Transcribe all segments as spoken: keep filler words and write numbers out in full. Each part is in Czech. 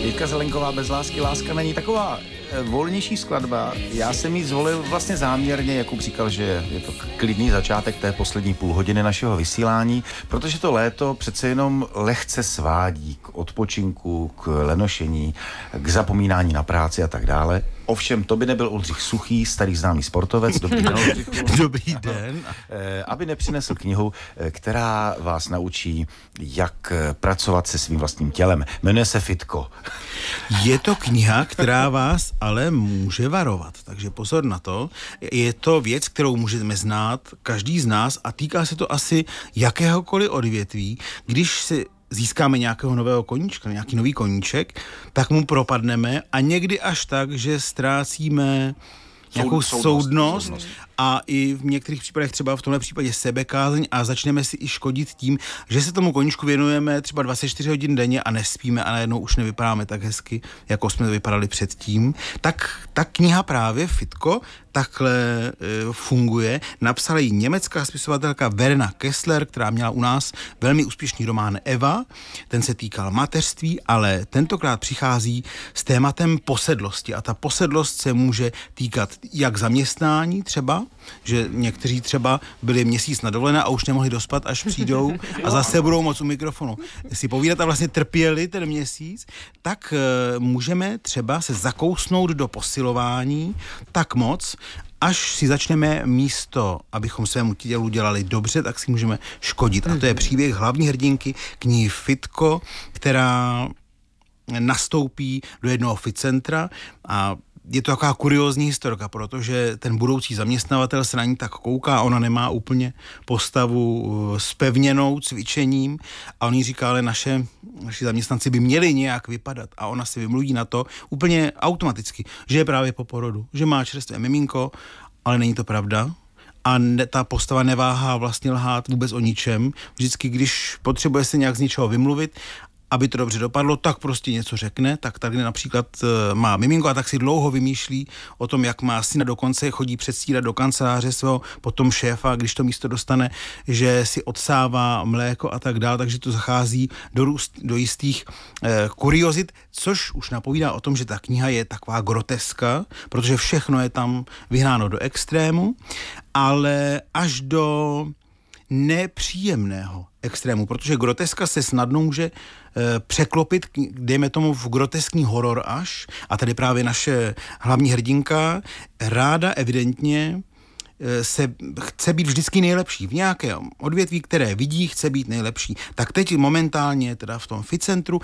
Jitka Zelenková, Bez lásky láska není, taková volnější skladba. Já jsem ji zvolil vlastně záměrně, Jakub říkal, že je to klidný začátek té poslední půl hodiny našeho vysílání, protože to léto přece jenom lehce svádí k odpočinku, k lenošení, k zapomínání na práci a tak dále. Ovšem, to by nebyl Oldřich Suchý, starý známý sportovec. Dobrý den, Oldřichu. Dobrý den. Aby nepřinesl knihu, která vás naučí, jak pracovat se svým vlastním tělem. Jmenuje se Fitko. Je to kniha, která vás ale může varovat, takže pozor na to. Je to věc, kterou můžeme znát každý z nás a týká se to asi jakéhokoliv odvětví. Když si získáme nějakého nového koníčka, nějaký nový koníček, tak mu propadneme a někdy až tak, že ztrácíme nějakou Soud, soudnost, soudnost, soudnost a i v některých případech, třeba v tomhle případě sebekázeň, a začneme si i škodit tím, že se tomu koníčku věnujeme třeba dvacet čtyři hodin denně a nespíme a najednou už nevypadáme tak hezky, jako jsme vypadali předtím. Tak ta kniha právě Fitko takhle e, funguje. Napsala ji německá spisovatelka Verena Kessler, která měla u nás velmi úspěšný román Eva. Ten se týkal mateřství, ale tentokrát přichází s tématem posedlosti. A ta posedlost se může týkat jak zaměstnání třeba, že někteří třeba byli měsíc na dovolené a už nemohli dospat, až přijdou a zase budou moc u mikrofonu si povídat a vlastně trpěli ten měsíc, tak e, můžeme třeba se zakousnout do posilování tak moc, až si začneme místo, abychom svému tělu dělali dobře, tak si můžeme škodit. A to je příběh hlavní hrdinky knihy Fitko, která nastoupí do jednoho fitcentra a je to taková kuriózní historka, protože ten budoucí zaměstnavatel se na ní tak kouká, ona nemá úplně postavu spevněnou cvičením a on jí říká, ale naše, naši zaměstnanci by měli nějak vypadat a ona si vymluví na to úplně automaticky, že je právě po porodu, že má čerstvé miminko, ale není to pravda. A ne, ta postava neváhá vlastně lhát vůbec o ničem. Vždycky, když potřebuje se nějak z něčeho vymluvit, aby to dobře dopadlo, tak prostě něco řekne, tak tady například e, má miminko a tak si dlouho vymýšlí o tom, jak má syna, dokonce chodí předstírat do kanceláře svého potom šéfa, když to místo dostane, že si odsává mléko a tak dále, takže to zachází do, růst, do jistých e, kuriozit, což už napovídá o tom, že ta kniha je taková groteska, protože všechno je tam vyhnáno do extrému, ale až do nepříjemného extrému, protože groteska se snadno může e, překlopit, dejme tomu, v groteskní horor až, a tady právě naše hlavní hrdinka ráda evidentně e, se chce být vždycky nejlepší. V nějaké odvětví, které vidí, chce být nejlepší. Tak teď momentálně teda v tom fitcentru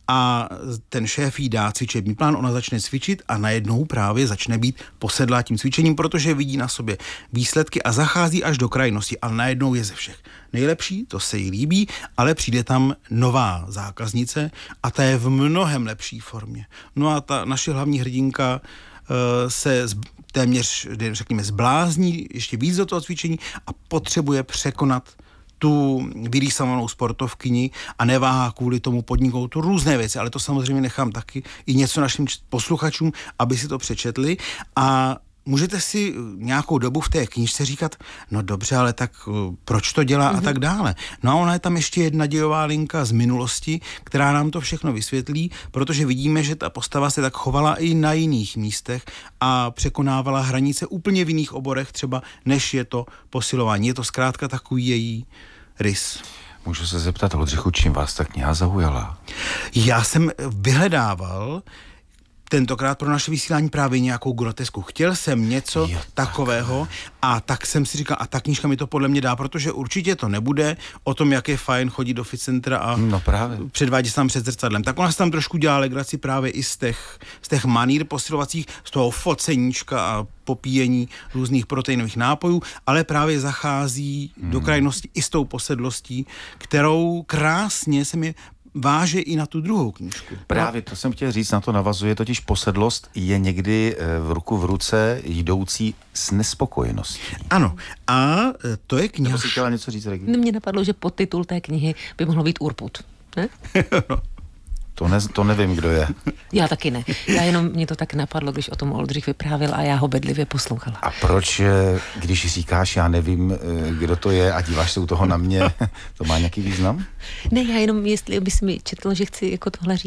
a ten šéf jí dá cvičební plán, ona začne cvičit a najednou právě začne být posedlá tím cvičením, protože vidí na sobě výsledky a zachází až do krajnosti, ale najednou je ze všech nejlepší, to se jí líbí, ale přijde tam nová zákaznice a ta je v mnohem lepší formě. No a ta naše hlavní hrdinka uh, se z, téměř, řekněme, zblázní ještě víc do toho cvičení a potřebuje překonat tu vyrýsovanou sportovkyni a neváhá kvůli tomu podniknout tu různé věci, ale to samozřejmě nechám taky i něco našim posluchačům, aby si to přečetli a můžete si nějakou dobu v té knížce říkat, no dobře, ale tak proč to dělá mm-hmm. a tak dále. No a ona je tam ještě jedna dějová linka z minulosti, která nám to všechno vysvětlí, protože vidíme, že ta postava se tak chovala i na jiných místech a překonávala hranice úplně v jiných oborech třeba, než je to posilování. Je to zkrátka takový její rys. Můžu se zeptat, Oldřichu, čím vás ta kniha zaujala? Já jsem vyhledával tentokrát pro naše vysílání právě nějakou grotesku. Chtěl jsem něco jo, takového a tak jsem si říkal, a ta knížka mi to podle mě dá, protože určitě to nebude o tom, jak je fajn chodit do fitcentra a no předvádět se tam před zrcadlem. Tak ona se tam trošku dělá legraci právě i z těch, z těch manír posilovacích, z toho foceníčka a popíjení různých proteinových nápojů, ale právě zachází hmm. do krajnosti i s tou posedlostí, kterou krásně se mi váže i na tu druhou knížku. Právě to jsem chtěl říct, na to navazuje, totiž posedlost je někdy v ruku v ruce jdoucí s nespokojeností. Ano, a to je kniha... Nebo jsi chtěla něco říct, Regi? Mně napadlo, že podtitul té knihy by mohlo být Urput, ne? no. To, ne, to nevím, kdo je. Já taky ne. Já jenom mě to tak napadlo, když o tom Oldřich vyprávěl a já ho bedlivě poslouchala. A proč, když říkáš, já nevím, kdo to je a díváš se u toho na mě, to má nějaký význam? Ne, já jenom, jestli bys mi četl, že chci jako tohle říct.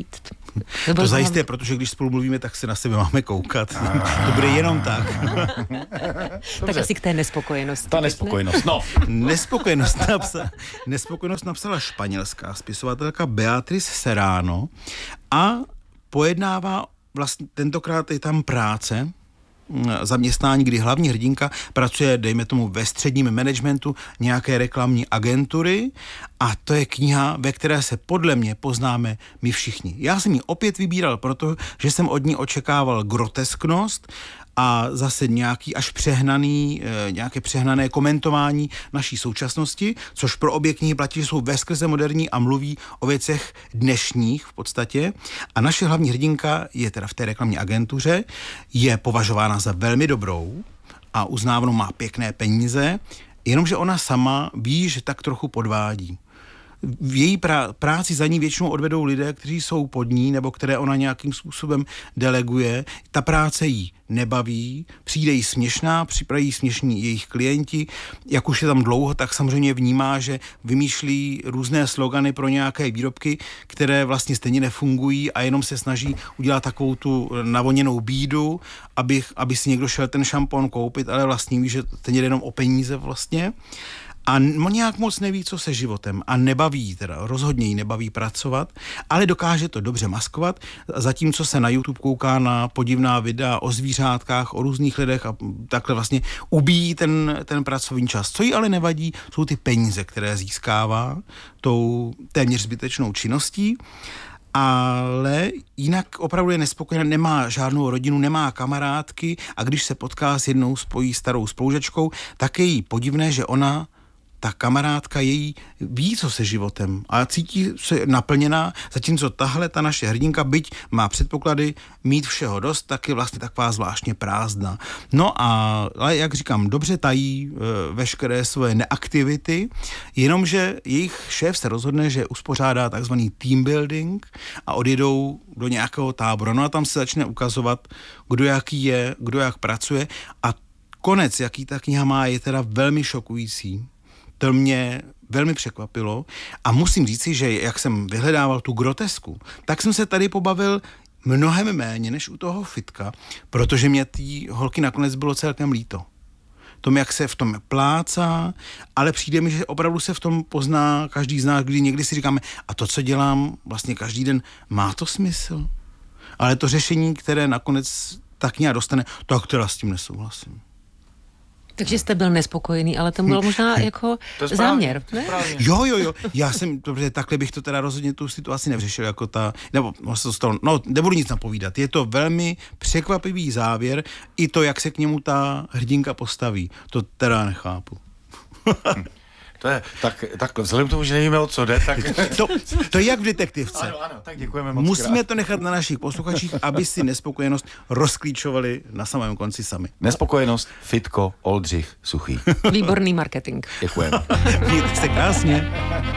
To zajisté, protože když spolu mluvíme, tak se na sebe máme koukat. To bude jenom tak. Tak asi k té nespokojenosti. Ta nespokojenost, no. Nespokojenost, napsa- nespokojenost napsala španělská spisovatelka Beatriz Serrano a pojednává vlastně, tentokrát je tam práce, zaměstnání, kdy hlavní hrdinka pracuje, dejme tomu, ve středním managementu nějaké reklamní agentury a to je kniha, ve které se podle mě poznáme my všichni. Já jsem ji opět vybíral, protože jsem od ní očekával grotesknost a zase nějaký až přehnaný, nějaké přehnané komentování naší současnosti, což pro obě knihy platí, že jsou veskrze moderní a mluví o věcech dnešních v podstatě. A naše hlavní hrdinka je teda v té reklamní agentuře, je považována za velmi dobrou a uznávanou, má pěkné peníze, jenomže ona sama ví, že tak trochu podvádí. V její prá- práci za ní většinou odvedou lidé, kteří jsou pod ní nebo které ona nějakým způsobem deleguje. Ta práce jí nebaví, přijde jí směšná, připraví směšní jejich klienti. Jak už je tam dlouho, tak samozřejmě vnímá, že vymýšlí různé slogany pro nějaké výrobky, které vlastně stejně nefungují a jenom se snaží udělat takovou tu navoněnou bídu, aby, aby si někdo šel ten šampon koupit, ale vlastně ví, že stejně jde jenom o peníze vlastně. A nějak moc neví, co se životem a nebaví, teda rozhodně jí nebaví pracovat, ale dokáže to dobře maskovat, zatímco se na YouTube kouká na podivná videa o zvířátkách, o různých lidech a takhle vlastně ubíjí ten, ten pracovní čas. Co jí ale nevadí, jsou ty peníze, které získává tou téměř zbytečnou činností, ale jinak opravdu je nespokojená, nemá žádnou rodinu, nemá kamarádky a když se potká s jednou spojí starou spolužačkou, tak je jí podivné, že ona ta kamarádka její ví, co se životem a cítí se naplněná, zatímco tahle, ta naše hrdinka, byť má předpoklady mít všeho dost, tak je vlastně taková zvláštně prázdná. No a ale jak říkám, dobře tají e, veškeré svoje neaktivity, jenomže jejich šéf se rozhodne, že uspořádá takzvaný team building a odjedou do nějakého tábora. No a tam se začne ukazovat, kdo jaký je, kdo jak pracuje a konec, jaký ta kniha má, je teda velmi šokující. To mě velmi překvapilo a musím říci, že jak jsem vyhledával tu grotesku, tak jsem se tady pobavil mnohem méně než u toho fitka, protože mě tý holky nakonec bylo celkem líto. Tom, jak se v tom plácá, ale přijde mi, že opravdu se v tom pozná každý z nás, kdy někdy si říkáme, a to, co dělám vlastně každý den, má to smysl? Ale to řešení, které nakonec ta kniha dostane, tak teda s tím nesouhlasím. Takže jste byl nespokojený, ale to byl možná jako To je správně, záměr, to je ne? správně. Jo, jo, jo, já jsem, dobře, takhle bych to teda rozhodně tu situaci nevřešil, jako ta, nebo, no, nebudu nic napovídat, je to velmi překvapivý závěr, i to, jak se k němu ta hrdinka postaví, to teda nechápu. To je, tak, tak vzhledem k tomu, že nevíme, o co jde, tak... To, to je jak v detektivce. Ano, ano, tak děkujeme moc Musíme krát. to nechat na našich posluchačích, aby si nespokojenost rozklíčovali na samém konci sami. Nespokojenost, fitko, Oldřich, Suchý. Výborný marketing. Děkujeme. Mějte se krásně.